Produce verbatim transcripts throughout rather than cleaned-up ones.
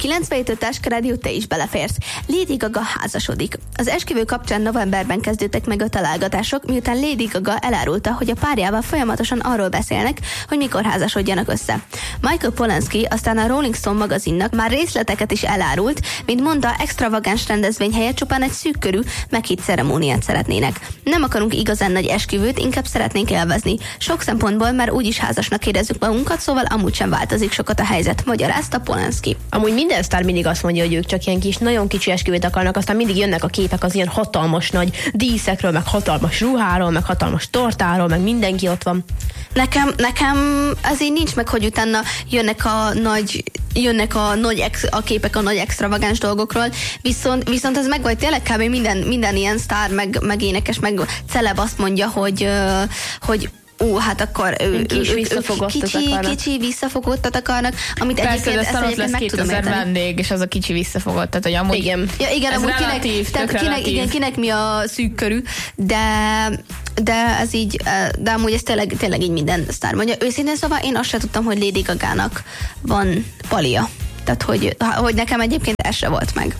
kilencvenhét ötös Rádió, te is beleférsz. Lady Gaga házasodik. Az esküvő kapcsán novemberben kezdődtek meg a találgatások, miután Lady Gaga elárulta, hogy a párjával folyamatosan arról beszélnek, hogy mikor házasodjanak össze. Michael Polanski aztán a Rolling Stone magazinnak már részleteket is elárult, mint mondta, extravagáns rendezvény helyett csupán egy szűk körű meghitt ceremóniát szeretnének. Nem akarunk igazán nagy esküvőt, inkább szeretnénk élvezni. Sok szempontból már úgyis házasnak érezzük magunkat, szóval amúgy sem változik sokat a helyzet, magyarázta Polanski. Amúgy minden sztár mindig azt mondja, hogy ők csak ilyen kis, nagyon kicsi esküvőt akarnak, aztán mindig jönnek a képek az ilyen hatalmas nagy díszekről, meg hatalmas ruháról, meg hatalmas tortáról, meg mindenki ott van. Nekem, nekem az így nincs meg, hogy utána jönnek a nagy, jönnek a, nagy ex, a képek a nagy extravagáns dolgokról, viszont, viszont ez meg vagy tényleg kb. minden, minden ilyen sztár, meg, meg énekes, meg celeb azt mondja, hogy, hogy ó, hát akkor ő, kis ő, visszafogottat kicsi, akarnak. kicsi visszafogottat akarnak, amit persze, egyébként ezt egyébként meg tudom kétezer érteni. vendég, és az a kicsi visszafogott, tehát hogy amúgy igen. Ja, igen, ez amúgy relatív, kinek, tök kinek, relatív. igen, kinek mi a szűk körű, de, de ez így, de amúgy ez tényleg, tényleg így minden sztár mondja. Őszintén szóval én azt sem tudtam, hogy Lady Gagának van palia. Tehát, hogy, hogy nekem egyébként ez se volt meg.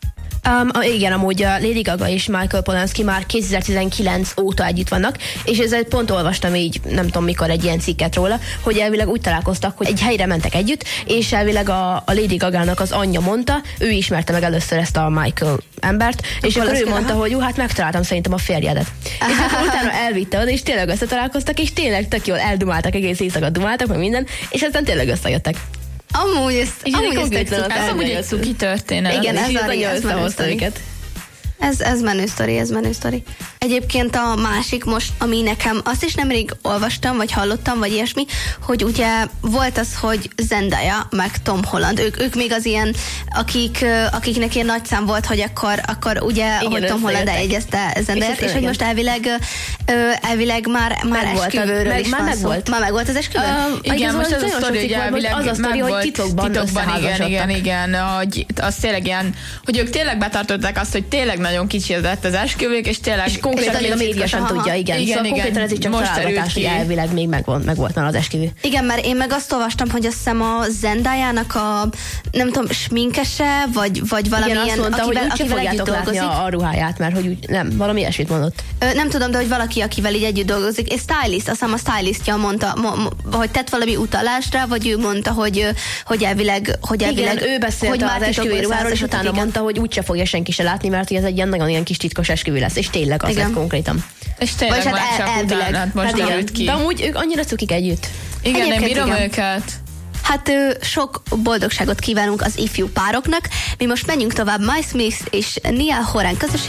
Um, igen, amúgy a Lady Gaga és Michael Polanski már kétezer-tizenkilenc óta együtt vannak, és ezzel pont olvastam így, nem tudom mikor, egy ilyen cikket róla, hogy elvileg úgy találkoztak, hogy egy helyre mentek együtt, és elvileg a, a Lady Gagának az anyja mondta, ő ismerte meg először ezt a Michael embert, és akkor ő mondta, hogy jó, hát megtaláltam szerintem a férjedet. És akkor utána elvitte oda, és tényleg összetalálkoztak, és tényleg tök jól eldumáltak, egész éjszaka dumáltak, meg minden, és aztán tényleg összejöttek. Amúgy ez, amúgy ez egy ez amúgy egy cuki történet. Igen, ez, és a, nagyon ez menő összehozta sztori. őket. Ez, ez menő sztori, ez menő sztori. Egyébként a másik most, ami nekem, azt is nemrég olvastam, vagy hallottam, vagy ilyesmi, hogy ugye volt az, hogy Zendaya, meg Tom Holland, ők, ők még az ilyen, akik, akiknek ilyen nagy szám volt, hogy akkor, akkor ugye, igen, hogy Tom Holland eljegyezte Zendayát, és, és hogy most elvileg, elvileg már, már esküvőről is van szó. Már meg volt az esküvő? Uh, igen, most ez a sztori, hogy elvileg az a sztori, hogy titokban, titokban igen, igen, igen, hogy az tényleg ilyen, hogy ők tényleg betartották azt, hogy tényleg nagyon kicsi lett az esküvők, és tényleg... És konkrétan még a média sem tudja, igen. igen, szóval igen, konkrétan ez így csak találgatás, hogy elvileg még megvolt, megvolt már az esküvő. Igen, mert én meg azt olvastam, hogy azt hiszem a Zendayának a, nem tudom, sminkese, vagy, vagy valamilyen, igen, azt mondta, akivel, hogy úgyse fogjátok látni a, a ruháját, mert hogy úgy, nem, valami ilyesmit mondott. Ö, nem tudom, de hogy valaki, akivel így együtt dolgozik, és stylist, azt hiszem a stylistja mondta, mo, mo, hogy tett valami utalásra, vagy ő mondta, hogy, hogy elvileg, hogy elvileg, igen, ő beszélt az esküvő ruháról, és utána mondta, hogy úgyse fogja senki se látni, mert ez egy ilyen nagyon ilyen kis titkos esküvő lesz, és tényleg az lett konkrétan. És tényleg vagy már hát csak el, utána, hát most hát derült ki. De amúgy ők annyira cukik együtt. Igen, én bírom igen. őket. Hát ö, sok boldogságot kívánunk az ifjú pároknak. Mi most menjünk tovább. Mike Smith és Niall Horan közösségében.